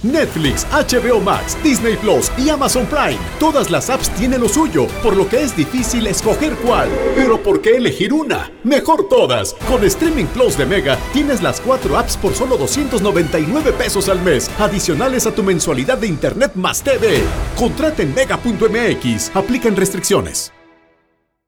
Netflix, HBO Max, Disney Plus y Amazon Prime. Todas las apps tienen lo suyo, por lo que es difícil escoger cuál. Pero ¿por qué elegir una? Mejor todas. Con Streaming Plus de Mega tienes las 4 apps por solo 299 pesos al mes, adicionales a tu mensualidad de Internet más TV. Contrata en mega.mx. Aplican restricciones.